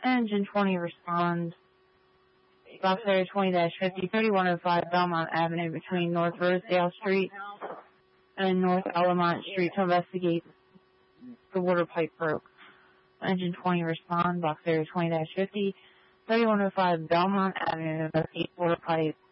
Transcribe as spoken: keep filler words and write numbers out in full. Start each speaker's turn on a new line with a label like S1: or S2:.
S1: Engine twenty responds. Box area twenty dash fifty, thirty-one oh five Belmont Avenue between North Rosedale Street and North Alamont Street to investigate the water pipe broke. Engine twenty respond. Box area twenty dash fifty, thirty-one oh five Belmont Avenue to investigate water pipe